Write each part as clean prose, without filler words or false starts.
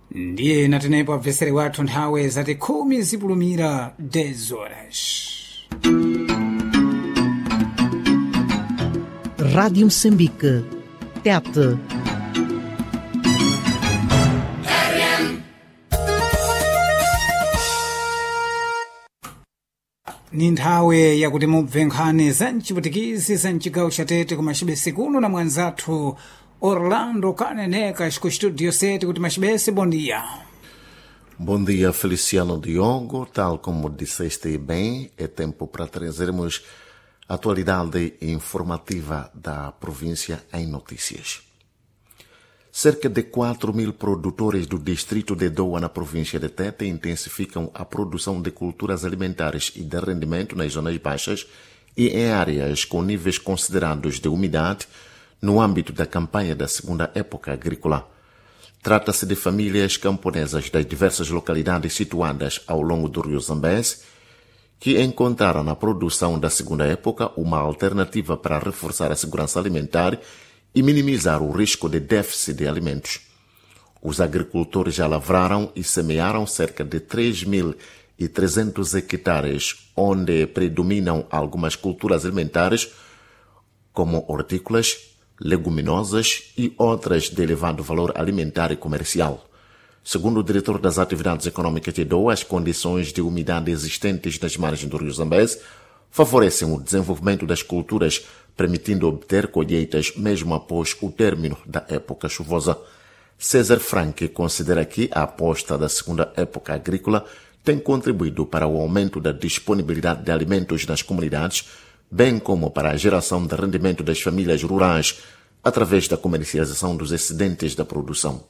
ndiye natenepo abvesere wathu nthawi zati 10 zipulumira 10 horas. Rádio Moçambique, TET. Ni nthawi yakuti mubve nkhani za mchiputikizi za mchigawo cha Tete ku Machibesi kuno na mwanzathu Orlando Caneneka ku studio 7 kuti Machibesi, bom dia. Bom dia, Feliciano Diogo. Tal como disseste bem, é tempo para trazermos a atualidade informativa da província em notícias. Cerca de 4.000 produtores do distrito de Doa, na província de Tete, intensificam a produção de culturas alimentares e de rendimento nas zonas baixas e em áreas com níveis considerados de umidade no âmbito da campanha da segunda época agrícola. Trata-se de famílias camponesas das diversas localidades situadas ao longo do rio Zambeze, que encontraram na produção da segunda época uma alternativa para reforçar a segurança alimentar e minimizar o risco de déficit de alimentos. Os agricultores já lavraram e semearam cerca de 3.300 hectares, onde predominam algumas culturas alimentares, como hortícolas, leguminosas e outras de elevado valor alimentar e comercial. Segundo o diretor das atividades econômicas de Doa, as condições de umidade existentes nas margens do rio Zambeze favorecem o desenvolvimento das culturas, permitindo obter colheitas mesmo após o término da época chuvosa. César Franque considera que a aposta da segunda época agrícola tem contribuído para o aumento da disponibilidade de alimentos nas comunidades, bem como para a geração de rendimento das famílias rurais através da comercialização dos excedentes da produção.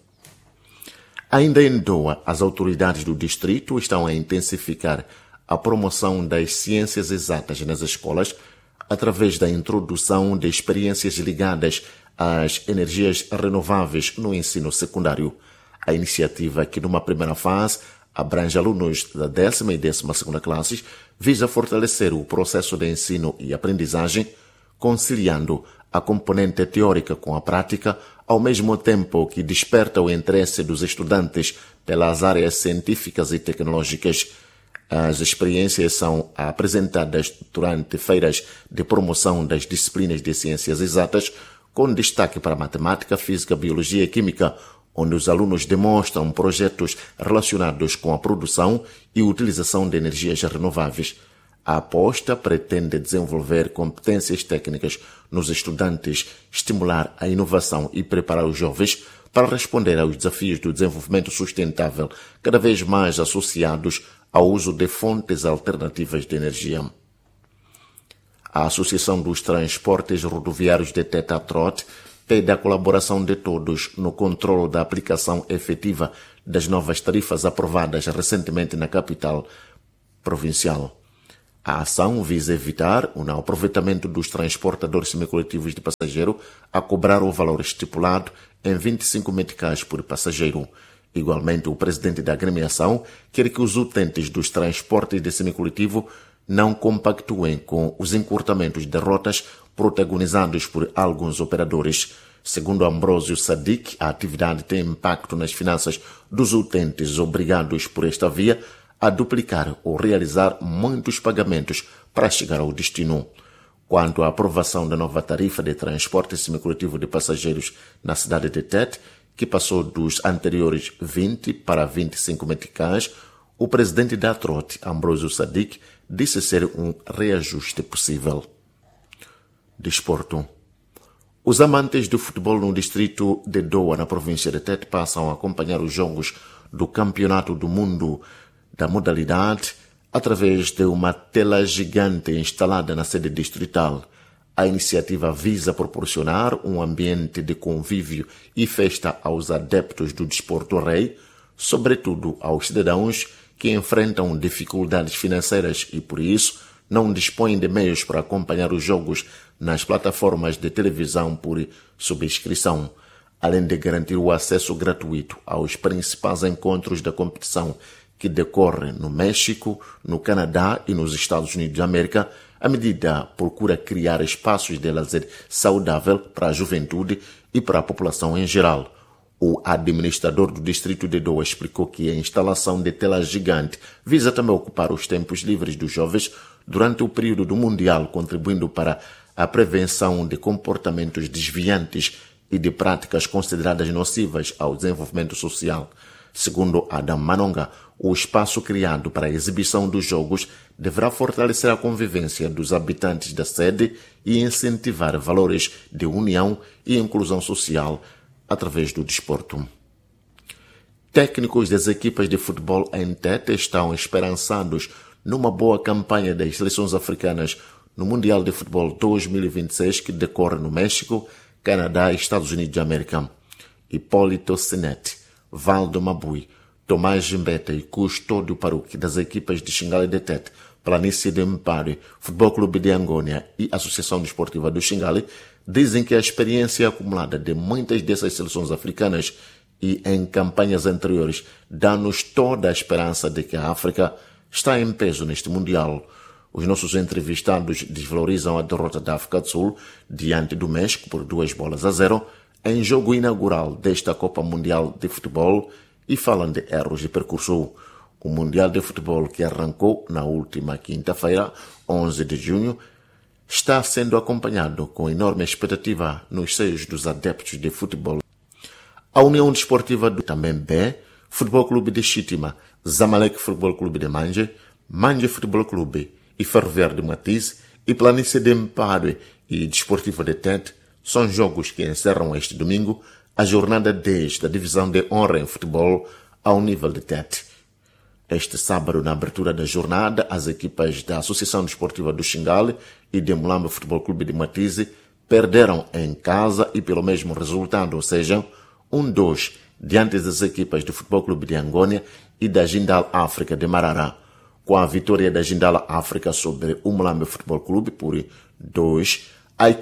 Ainda em Doa, as autoridades do distrito estão a intensificar a promoção das ciências exatas nas escolas através da introdução de experiências ligadas às energias renováveis no ensino secundário. A iniciativa, que numa primeira fase abrange alunos da 10ª e 12ª classes, visa fortalecer o processo de ensino e aprendizagem, conciliando a componente teórica com a prática, ao mesmo tempo que desperta o interesse dos estudantes pelas áreas científicas e tecnológicas. As experiências são apresentadas durante feiras de promoção das disciplinas de ciências exatas, com destaque para matemática, física, biologia e química, onde os alunos demonstram projetos relacionados com a produção e utilização de energias renováveis. A aposta pretende desenvolver competências técnicas nos estudantes, estimular a inovação e preparar os jovens para responder aos desafios do desenvolvimento sustentável, cada vez mais associados ao uso de fontes alternativas de energia. A Associação dos Transportes Rodoviários de Tete Atrote pede a colaboração de todos no controle da aplicação efetiva das novas tarifas aprovadas recentemente na capital provincial. A ação visa evitar o não aproveitamento dos transportadores semicoletivos de passageiro a cobrar o valor estipulado em 25 meticais por passageiro. Igualmente, o presidente da agremiação quer que os utentes dos transportes de semicoletivo não compactuem com os encurtamentos de rotas protagonizados por alguns operadores. Segundo Ambrósio Sadiq, a atividade tem impacto nas finanças dos utentes obrigados por esta via a duplicar ou realizar muitos pagamentos para chegar ao destino. Quanto à aprovação da nova tarifa de transporte semicoletivo de passageiros na cidade de Tete, que passou dos anteriores 20 para 25 meticais, o presidente da Atrote, Ambrósio Sadiq, disse ser um reajuste possível. Desporto. Os amantes do futebol no distrito de Doa, na província de Tete, passam a acompanhar os jogos do Campeonato do Mundo da modalidade através de uma tela gigante instalada na sede distrital. A iniciativa visa proporcionar um ambiente de convívio e festa aos adeptos do desporto rei, sobretudo aos cidadãos que enfrentam dificuldades financeiras e, por isso, não dispõem de meios para acompanhar os jogos nas plataformas de televisão por subscrição, além de garantir o acesso gratuito aos principais encontros da competição que decorrem no México, no Canadá e nos Estados Unidos da América. A medida procura criar espaços de lazer saudável para a juventude e para a população em geral. O administrador do distrito de Doa explicou que a instalação de tela gigante visa também ocupar os tempos livres dos jovens durante o período do Mundial, contribuindo para a prevenção de comportamentos desviantes e de práticas consideradas nocivas ao desenvolvimento social. Segundo Adam Manonga, o espaço criado para a exibição dos jogos deverá fortalecer a convivência dos habitantes da sede e incentivar valores de união e inclusão social através do desporto. Técnicos das equipas de futebol em Tete estão esperançados numa boa campanha das seleções africanas no Mundial de Futebol 2026 que decorre no México, Canadá e Estados Unidos da América. Hipólito Sinete, Valdo Mabui, Tomás Gimbeta e Custódio Paruque das equipas de Xingale de Tete, Planície de Mpare, Futebol Clube de Angônia e Associação Desportiva do Xingale dizem que a experiência acumulada de muitas dessas seleções africanas e em campanhas anteriores dá-nos toda a esperança de que a África está em peso neste Mundial. Os nossos entrevistados desvalorizam a derrota da África do Sul diante do México por 2-0 em jogo inaugural desta Copa Mundial de Futebol e falam de erros de percurso. O Mundial de Futebol, que arrancou na última quinta-feira, 11 de junho, está sendo acompanhado com enorme expectativa nos seios dos adeptos de futebol. A União Desportiva do também B, Futebol Clube de Chitima, Zamalek Futebol Clube de Manje, Manje Futebol Clube e Ferroviário de Matiz e Planície de Mpare e Desportiva de Tete são jogos que encerram este domingo a jornada 10 da divisão de honra em futebol ao nível de Tete. Este sábado, na abertura da jornada, as equipas da Associação Desportiva do Xingale e de Mulamba Futebol Clube de Matize perderam em casa e pelo mesmo resultado, ou seja, 1-2 diante das equipas do Futebol Clube de Angônia e da Jindal África de Marará. Com a vitória da Jindal África sobre o Mulamba Futebol Clube por 1-2, a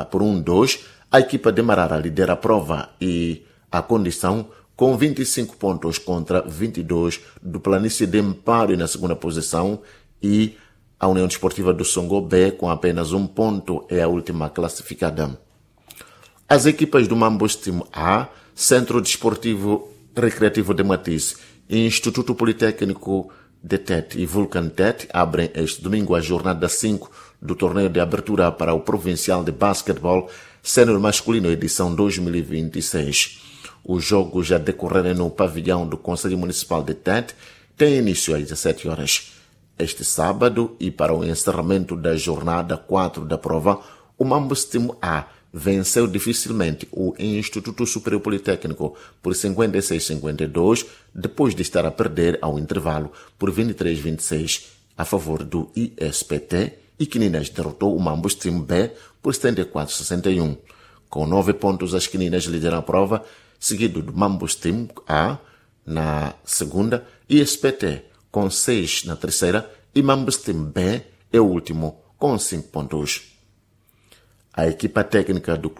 equipa de Marará lidera a prova e a condição com 25 pontos contra 22 do Planície de Mpare na segunda posição e a União Desportiva do Songo B com apenas 1 ponto é a última classificada. As equipas do Mambostim A, Centro Desportivo Recreativo de Matiz e Instituto Politécnico de Tete e Vulcan Tete abrem este domingo a jornada 5 do torneio de abertura para o Provincial de Basquetebol Sênior Masculino edição 2026. Os jogos já decorrerem no pavilhão do Conselho Municipal de Tete têm início às 17 horas. Este sábado, e para o encerramento da jornada 4 da prova, o Mambostim A venceu dificilmente o Instituto Superior Politécnico por 56-52, depois de estar a perder ao intervalo por 23-26 a favor do ISPT, e Quininas derrotou o Mambostim B por 74-61. Com 9 pontos, as Quininas lideram a prova, seguido do Mambostim A na segunda, ISPT com 6 na terceira e Mambostim B é o último com 5 pontos. A equipa técnica do